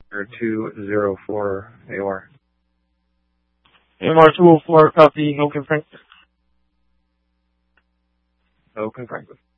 204 AOR. AMR 204, copy, no confirmed. No confirmed.